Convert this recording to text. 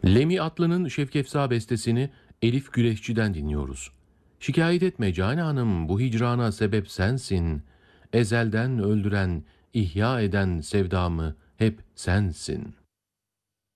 Lemi Atlı'nın Şevkefza bestesini Elif Güleşçi'den dinliyoruz. Şikayet etme Cane Hanım, bu hicrana sebep sensin. Ezelden öldüren, ihya eden sevdamı hep sensin.